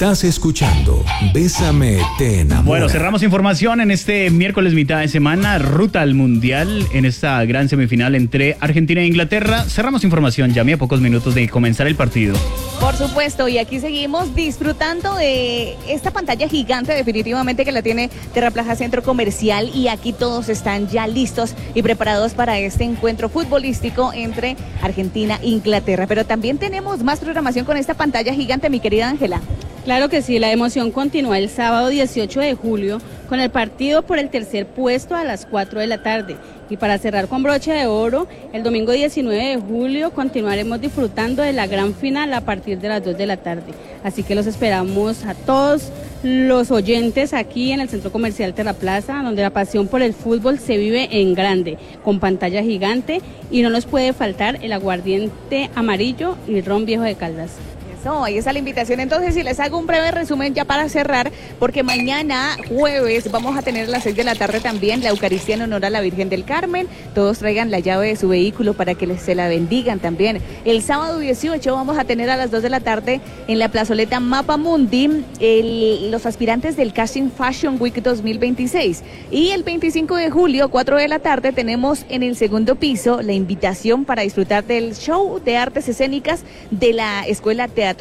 Estás escuchando Bésame, te enamora. Bueno, cerramos información en este miércoles mitad de semana, ruta al Mundial en esta gran semifinal entre Argentina e Inglaterra. Cerramos información, ya a pocos minutos de comenzar el partido. Por supuesto, y aquí seguimos disfrutando de esta pantalla gigante definitivamente que la tiene Terraplaza Centro Comercial, y aquí todos están ya listos y preparados para este encuentro futbolístico entre Argentina e Inglaterra. Pero también tenemos más programación con esta pantalla gigante, mi querida Ángela. Claro que sí, la emoción continúa el sábado 18 de julio con el partido por el tercer puesto a las 4 de la tarde. Y para cerrar con broche de oro, el domingo 19 de julio continuaremos disfrutando de la gran final a partir de las 2 de la tarde. Así que los esperamos a todos los oyentes aquí en el Centro Comercial Terraplaza, donde la pasión por el fútbol se vive en grande, con pantalla gigante, y no nos puede faltar el aguardiente amarillo y ron Viejo de Caldas. No, ahí está la invitación. Entonces, si les hago un breve resumen ya para cerrar, porque mañana jueves vamos a tener a las 6 de la tarde también la Eucaristía en honor a la Virgen del Carmen. Todos traigan la llave de su vehículo para que se la bendigan también. El sábado 18 vamos a tener a las 2 de la tarde en la plazoleta Mapa Mundi los aspirantes del Casting Fashion Week 2026. Y el 25 de julio, 4 de la tarde, tenemos en el segundo piso la invitación para disfrutar del show de artes escénicas de la Escuela Teatrópolis,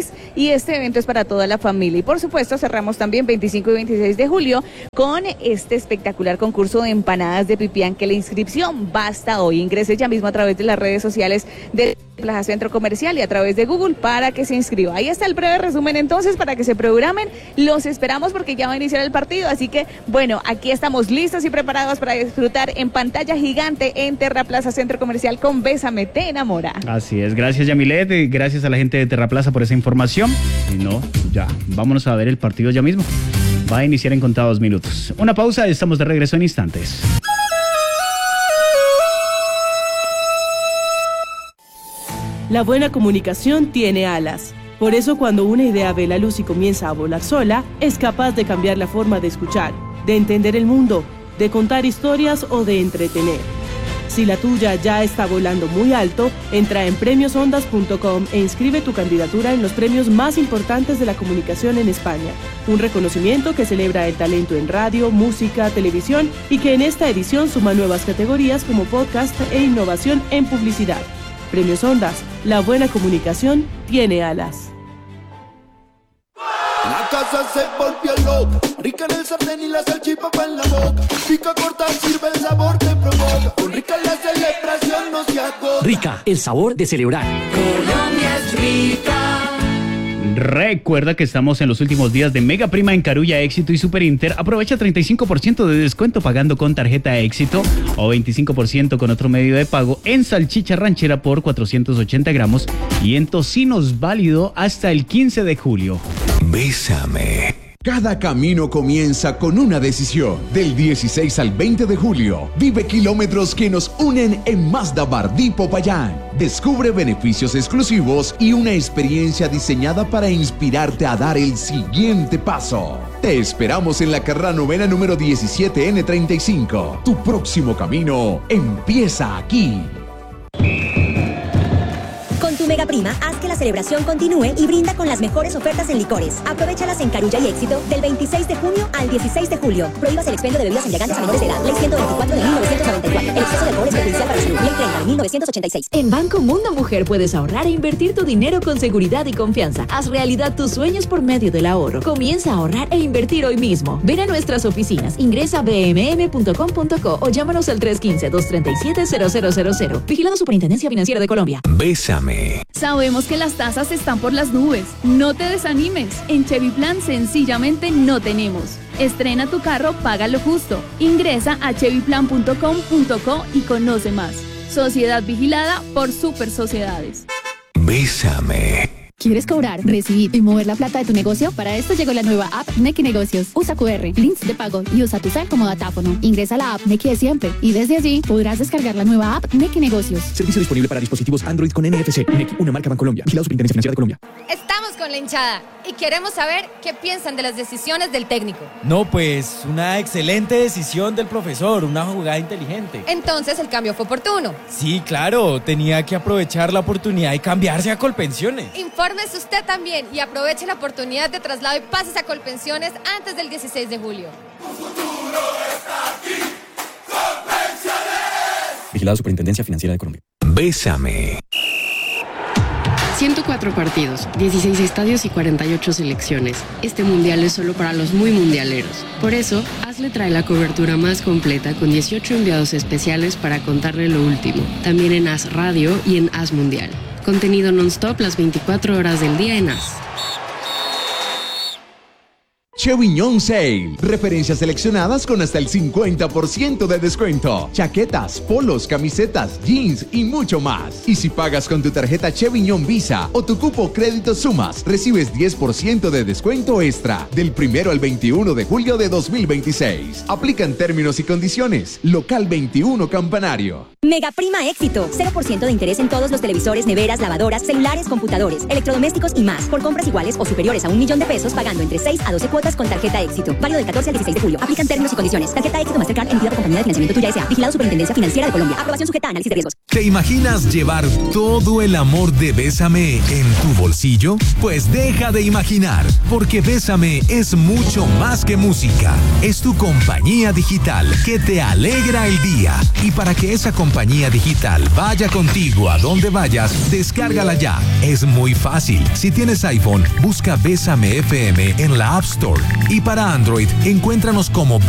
y este evento es para toda la familia. Y por supuesto cerramos también 25 y 26 de julio con este espectacular concurso de empanadas de pipián, que la inscripción va hasta hoy. Ingrese ya mismo a través de las redes sociales de Plaza Centro Comercial y a través de Google para que se inscriba. Ahí está el breve resumen entonces para que se programen. Los esperamos porque ya va a iniciar el partido, así que bueno, aquí estamos listos y preparados para disfrutar en pantalla gigante en Terraplaza Centro Comercial con Bésame, te enamora. Así es, gracias Yamilet, y gracias a la gente de Terraplaza por esa información. Y no, ya, vámonos a ver el partido ya mismo. Va a iniciar en contados minutos. Una pausa, estamos de regreso en instantes. La buena comunicación tiene alas. Por eso, cuando una idea ve la luz y comienza a volar sola, es capaz de cambiar la forma de escuchar, de entender el mundo, de contar historias o de entretener. Si la tuya ya está volando muy alto, entra en premiosondas.com e inscribe tu candidatura en los premios más importantes de la comunicación en España. Un reconocimiento que celebra el talento en radio, música, televisión, y que en esta edición suma nuevas categorías como podcast e innovación en publicidad. Premios Ondas, la buena comunicación tiene alas. La casa se volvió loca, rica en el sartén y la salchipapa en la boca. Pica corta, sirve el sabor, te provoca. Con Rica la celebración no se agota. Rica, el sabor de celebrar. Colombia es rica. Recuerda que estamos en los últimos días de Mega Prima en Carulla, Éxito y Super Inter. Aprovecha 35% de descuento pagando con tarjeta Éxito o 25% con otro medio de pago en salchicha ranchera por 480 gramos y en tocinos válido hasta el 15 de julio. Bésame. Cada camino comienza con una decisión. Del 16 al 20 de julio, vive kilómetros que nos unen en Mazda Bardí Popayán. Descubre beneficios exclusivos y una experiencia diseñada para inspirarte a dar el siguiente paso. Te esperamos en la carrera novena número 17N35. Tu próximo camino empieza aquí. Con tu Mega Prima, haz que la celebración continúe y brinda con las mejores ofertas en licores. Aprovéchalas en Carulla y Éxito del 26 de junio al 16 de julio. Prohíbas el expendio de bebidas embriagantes a menores de edad. Ley 124 de 1994. El exceso de alcohol es perjudicial para la salud. Ley 30 de 1986. En Banco Mundo Mujer puedes ahorrar e invertir tu dinero con seguridad y confianza. Haz realidad tus sueños por medio del ahorro. Comienza a ahorrar e invertir hoy mismo. Ven a nuestras oficinas. Ingresa a bmm.com.co o llámanos al 315-237-0000. Vigilado Superintendencia Financiera de Colombia. Bésame. Sabemos que las tasas están por las nubes. No te desanimes. En Chevy Plan sencillamente no tenemos. Estrena tu carro, paga lo justo. Ingresa a chevyplan.com.co y conoce más. Sociedad vigilada por Super Sociedades. Bésame. ¿Quieres cobrar, recibir y mover la plata de tu negocio? Para esto llegó la nueva app Nequi Negocios. Usa QR, links de pago y usa tu cel como datáfono. Ingresa a la app Nequi de siempre y desde allí podrás descargar la nueva app Nequi Negocios. Servicio disponible para dispositivos Android con NFC. Nequi, una marca Bancolombia. Vigilado Superintendencia Financiera de Colombia. Estamos con la hinchada. y queremos saber qué piensan de las decisiones del técnico. No, pues una excelente decisión del profesor, una jugada inteligente. Entonces el cambio fue oportuno. Sí, claro, tenía que aprovechar la oportunidad y cambiarse a Colpensiones. Infórmese usted también y aproveche la oportunidad de traslado y pases a Colpensiones antes del 16 de julio. Tu futuro está aquí. Colpensiones. Vigilado Superintendencia Financiera de Colombia. Bésame. 104 partidos, 16 estadios y 48 selecciones. Este mundial es solo para los muy mundialeros. Por eso, AS le trae la cobertura más completa con 18 enviados especiales para contarle lo último. También en AS Radio y en AS Mundial. Contenido non-stop las 24 horas del día en AS. Cheviñón Sale. Referencias seleccionadas con hasta el 50% de descuento. Chaquetas, polos, camisetas, jeans y mucho más. Y si pagas con tu tarjeta Cheviñón Visa o tu cupo Crédito Sumas, recibes 10% de descuento extra del 1 al 21 de julio de 2026. Aplican términos y condiciones. Local 21 Campanario. Mega Prima Éxito. 0% de interés en todos los televisores, neveras, lavadoras, celulares, computadores, electrodomésticos y más. Por compras iguales o superiores a $1.000.000 pagando entre 6 a 12 cuotas con tarjeta Éxito. Válido del 14 al 16 de julio. Aplican términos y condiciones. Tarjeta Éxito Mastercard emitida por Compañía de Financiamiento Tuya S.A. Vigilado Superintendencia Financiera de Colombia. Aprobación sujeta a análisis de riesgos. ¿Te imaginas llevar todo el amor de Bésame en tu bolsillo? Pues deja de imaginar, porque Bésame es mucho más que música. Es tu compañía digital que te alegra el día. Y para que esa compañía digital vaya contigo a donde vayas, descárgala ya. Es muy fácil. Si tienes iPhone, busca Bésame FM en la App Store. Y para Android, encuéntranos como